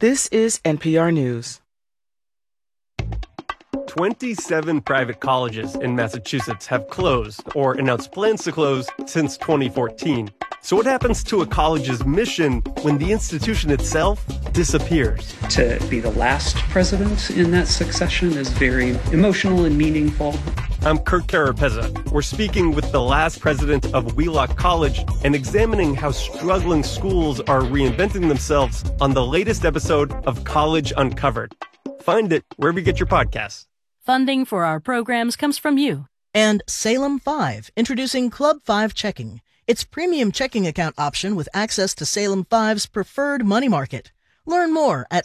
This is NPR News. 27 private colleges in Massachusetts have closed or announced plans to close since 2014. So what happens to a college's mission when the institution itself disappears? To be the last president in that succession is very emotional and meaningful. I'm Kirk Carapezza. We're speaking with the last president of Wheelock College and examining how struggling schools are reinventing themselves on the latest episode of College Uncovered. Find it wherever you get your podcasts. Funding for our programs comes from you. And Salem 5, introducing Club 5 Checking. Its premium checking account option with access to Salem 5's preferred money market. Learn more at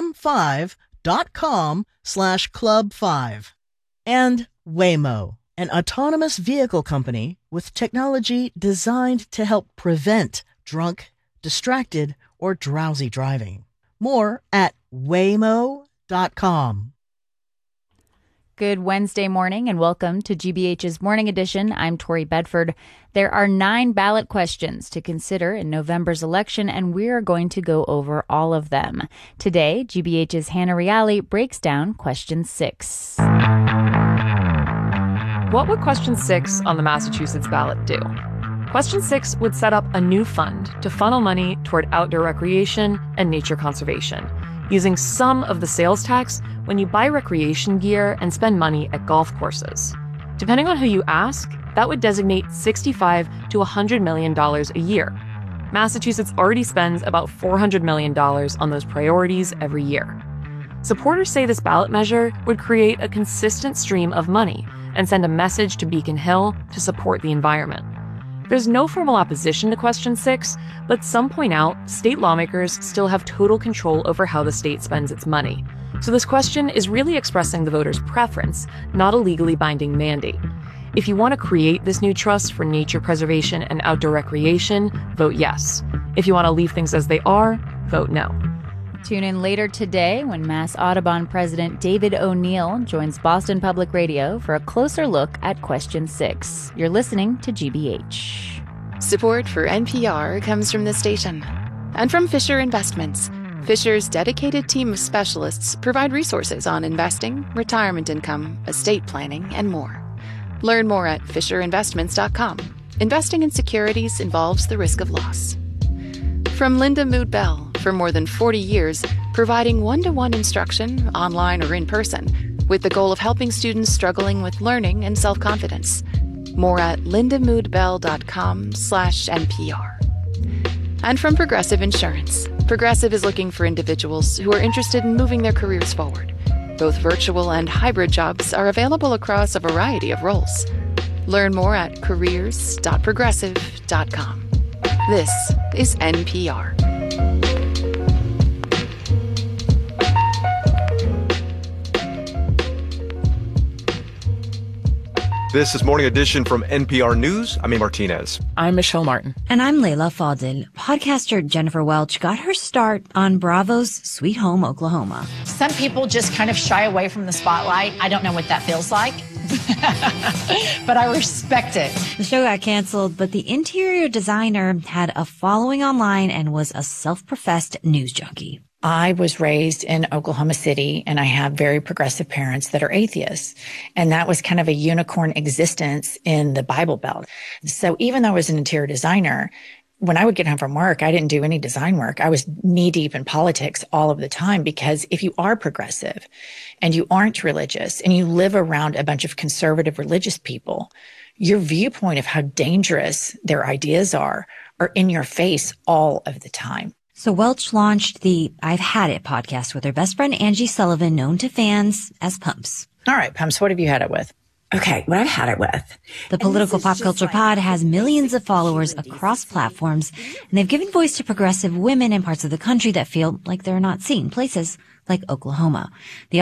salem5.com/club5. And Waymo, an autonomous vehicle company with technology designed to help prevent drunk, distracted, or drowsy driving. More at waymo.com. Good Wednesday morning and welcome to GBH's Morning Edition. I'm Tori Bedford. There are 9 ballot questions to consider in November's election, and we are going to go over all of them. Today, GBH's Hannah Reale breaks down question 6. What would question 6 on the Massachusetts ballot do? Question 6 would set up a new fund to funnel money toward outdoor recreation and nature conservation, using some of the sales tax when you buy recreation gear and spend money at golf courses. Depending on who you ask, that would designate $65 to $100 million a year. Massachusetts already spends about $400 million on those priorities every year. Supporters say this ballot measure would create a consistent stream of money and send a message to Beacon Hill to support the environment. There's no formal opposition to question 6, but some point out state lawmakers still have total control over how the state spends its money. So this question is really expressing the voters' preference, not a legally binding mandate. If you want to create this new trust for nature preservation and outdoor recreation, vote yes. If you want to leave things as they are, vote no. Tune in later today when Mass Audubon President David O'Neill joins Boston Public Radio for a closer look at question 6. You're listening to GBH. Support for NPR comes from this station and from Fisher Investments. Fisher's dedicated team of specialists provide resources on investing, retirement income, estate planning, and more. Learn more at FisherInvestments.com. Investing in securities involves the risk of loss. From Linda Mood Bell, for more than 40 years, providing one-to-one instruction, online or in person, with the goal of helping students struggling with learning and self-confidence. More at lindamoodbell.com/NPR. And from Progressive Insurance. Progressive is looking for individuals who are interested in moving their careers forward. Both virtual and hybrid jobs are available across a variety of roles. Learn more at careers.progressive.com. This is NPR. This is Morning Edition from NPR News. I'm A. Martinez. I'm Michelle Martin. And I'm Layla Fadil. Podcaster Jennifer Welch got her start on Bravo's Sweet Home, Oklahoma. Some people just kind of shy away from the spotlight. I don't know what that feels like, but I respect it. The show got canceled, but the interior designer had a following online and was a self-professed news junkie. I was raised in Oklahoma City, and I have very progressive parents that are atheists. And that was kind of a unicorn existence in the Bible Belt. So even though I was an interior designer, when I would get home from work, I didn't do any design work. I was knee deep in politics all of the time, because if you are progressive and you aren't religious and you live around a bunch of conservative religious people, your viewpoint of how dangerous their ideas are in your face all of the time. So Welch launched the I've Had It podcast with her best friend Angie Sullivan, known to fans as Pumps. All right, Pumps, what have you had it with? Okay, what I've had it with. The Political Pop Culture Pod has millions of followers across platforms, and they've given voice to progressive women in parts of the country that feel like they're not seen, places like Oklahoma. The